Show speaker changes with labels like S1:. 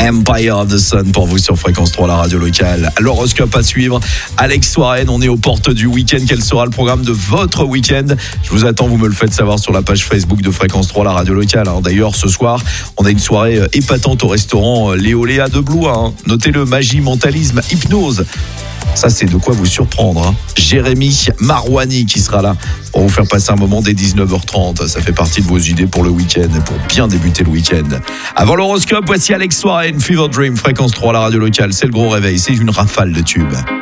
S1: Empire of the Sun pour vous sur Fréquence 3, la radio locale. L'horoscope à suivre. Alex Warren, on est aux portes du week-end. Quel sera le programme de votre week-end? Je vous attends, vous me le faites savoir sur la page Facebook de Fréquence 3, la radio locale. D'ailleurs, ce soir, on a une soirée épatante au restaurant Léoléa de Blois. Notez-le, magie, mentalisme, hypnose. Ça, c'est de quoi vous surprendre. Jérémy Marouani qui sera là pour vous faire passer un moment dès 19h30. Ça fait partie de vos idées pour le week-end, pour bien débuter le week-end. Avant l'horoscope, voici Alex Warren, Fever Dream, Fréquence 3, la radio locale. C'est le gros réveil, c'est une rafale de tubes.